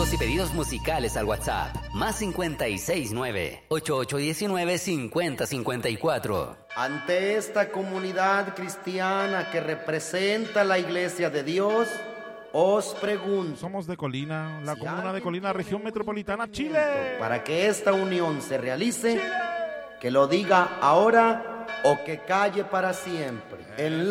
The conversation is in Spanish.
saludos y pedidos musicales al WhatsApp. Más 569-8819-5054. Ante esta comunidad cristiana que representa la Iglesia de Dios, os pregunto. Somos de Colina, la comuna de Colina, región metropolitana, Chile. Para que esta unión se realice, Chile, que lo diga ahora o que calle para siempre. En